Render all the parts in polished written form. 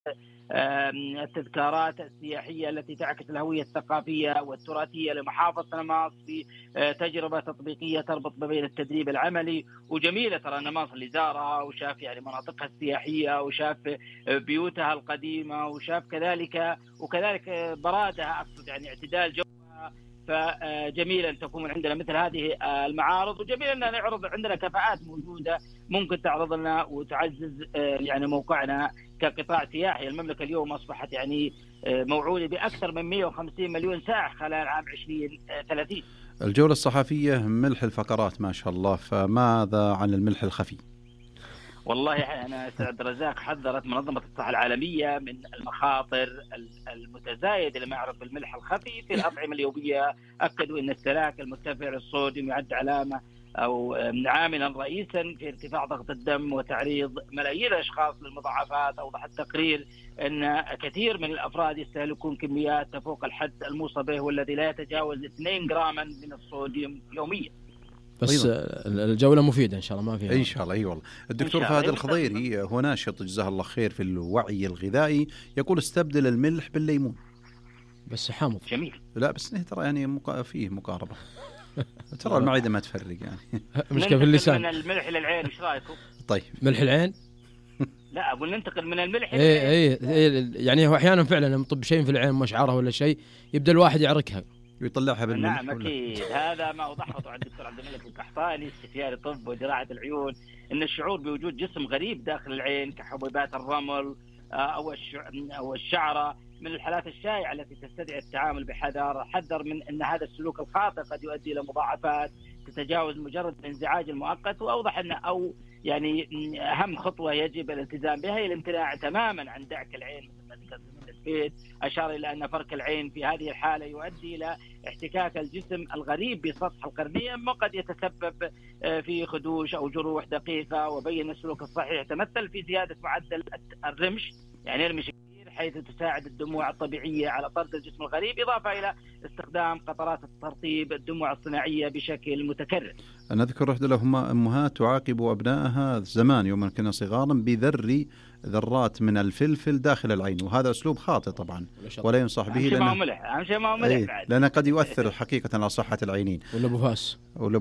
التذكارات السياحية التي تعكس الهوية الثقافية والتراثية لمحافظة نماص في تجربة تطبيقية تربط ما بين التدريب العملي. وجميلة ترى نماص اللي زارها وشاف يعني مناطقها السياحية وشاف بيوتها القديمة وشاف وكذلك برادها، أقصد يعني اعتدال جو. فجميل أن تكون عندنا مثل هذه المعارض، وجميل أن نعرض عندنا كفاءات موجودة ممكن تعرض لنا وتعزز يعني موقعنا كقطاع سياحي. المملكة اليوم أصبحت يعني موعودة بأكثر من 150 مليون سائح خلال عام 2030. الجولة الصحفية ملح الفقرات ما شاء الله، فماذا عن الملح الخفي؟ والله أنا سعد رزاق حذرت منظمة الصحة العالمية من المخاطر المتزايدة لما يعرف بالملح الخفي في الأطعمة اليومية. أكدوا أن استهلاك المرتفع للصوديوم يعد علامة أو عاملا رئيسا في ارتفاع ضغط الدم وتعريض ملايين الأشخاص للمضاعفات. أوضح التقرير أن كثير من الأفراد يستهلكون كميات تفوق الحد الموصى به والذي لا يتجاوز 2 جراما من الصوديوم يوميا. بس الجولة مفيدة إن شاء الله، ما فيها إن شاء الله. أي والله. الدكتور فهد الخضيري هو ناشط جزاه الله خير في الوعي الغذائي، يقول استبدل الملح بالليمون. بس حامض. جميل. لا بس ترى يعني فيه مقاربة. ترى المعدة ما تفرق يعني. مشكلة في اللسان. من الملح للعين إيش رأيكم؟ طيب. ملح العين؟ لا أقول ننتقل من الملح إيه يعني هو أحيانا فعلا يطب شيء في العين مشعره ولا شيء يبدأ الواحد يعركها ويطلعها بالملح. نعم أكيد. هذا ما أوضحه عن الدكتور عبد الملك القحطاني استشاري طب وجراحة العيون، أن الشعور بوجود جسم غريب داخل العين كحبيبات الرمل أو الشعرة من الحالات الشائعة التي تستدعي التعامل بحذر. حذر من أن هذا السلوك الخاطئ قد يؤدي إلى مضاعفات تتجاوز مجرد الانزعاج المؤقت. وأوضح أن يعني أهم خطوة يجب الالتزام بها هي الامتناع تماما عن دعك العين مثل ما ذكر زميل البيت. أشار إلى أن فرك العين في هذه الحالة يؤدي إلى احتكاك الجسم الغريب بسطح القرنية وقد يتسبب في خدوش أو جروح دقيقة. وبين السلوك الصحيح يتمثل في زيادة معدل الرمش، يعني يرمش كثير حيث تساعد الدموع الطبيعية على طرد الجسم الغريب، إضافة إلى استخدام قطرات ترطيب الدموع الصناعية بشكل متكرر. نذكر إحدى الأمهات تعاقب أبنائها زمان يوم كنا صغارا بذر ذرات من الفلفل داخل العين، وهذا أسلوب خاطئ طبعا ولا ينصح به لأنه قد يؤثر حقيقة على صحة العينين. ولا بفاس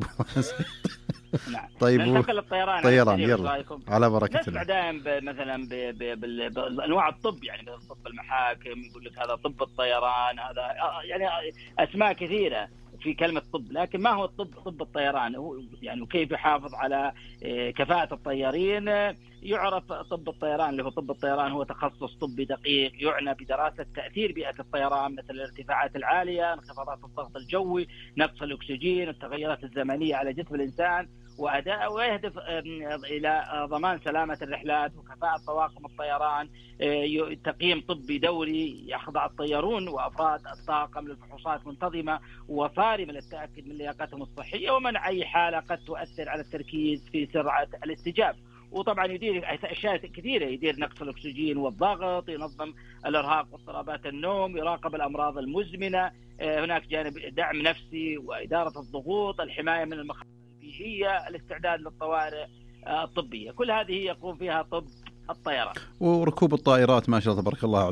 نعم. طيب ننتقل للطيران يلا على بركة الله. نسمع دائما مثلا بأنواع الطب، يعني مثل طب المحاكم يقول لك هذا طب الطيران، هذا يعني أسماء كثيرة في كلمة طب. لكن ما هو طب الطيران؟ هو يعني وكيف يحافظ على كفاءة الطيارين؟ يعرف طب الطيران اللي هو طب الطيران هو تخصص طبي دقيق يعنى بدراسة تأثير بيئة الطيران مثل الارتفاعات العالية، انخفاضات الضغط الجوي، نقص الأكسجين، التغيرات الزمنية على جسم الإنسان وأداء، ويهدف إلى ضمان سلامة الرحلات وكفاءة طواقم الطيران. تقييم طبي دوري يخضع الطيارون وأفراد الطاقم للفحوصات منتظمة وصارمة للتأكد من لياقتهم الصحية ومنع أي حالة قد تؤثر على التركيز في سرعة الاستجابة. وطبعا يدير أشياء كثيرة، يدير نقص الأكسجين والضغط، ينظم الإرهاق واضطرابات النوم، يراقب الأمراض المزمنة، هناك جانب دعم نفسي وإدارة الضغوط، الحماية من المخاطر البيئية، الاستعداد للطوارئ الطبية. كل هذه يقوم فيها طب الطيران. وركوب الطائرات ما شاء الله تبارك الله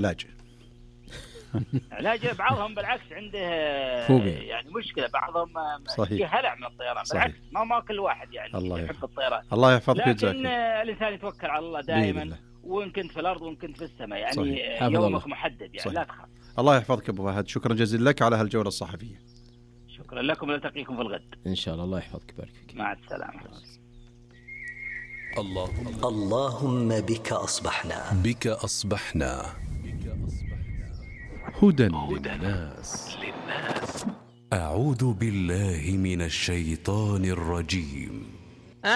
علاج بعضهم بالعكس عنده يعني مشكلة، بعضهم هلع من الطيران. بالعكس ما كل واحد يعني يحب الطيران. الله يحفظك. لكن الإنسان يتوكل على الله دائما، وإن كنت في الأرض وإن كنت في السماء يعني يومك محدد يعني لا تخاف. الله يحفظك أبو فهد، شكرا جزيلا لك على هالجولة الصحفية. شكرا لكم، نلتقيكم في الغد إن شاء الله. الله يحفظك بارك فيك. مع السلامة. اللهم بك أصبحنا هدى للناس. أعوذ بالله من الشيطان الرجيم.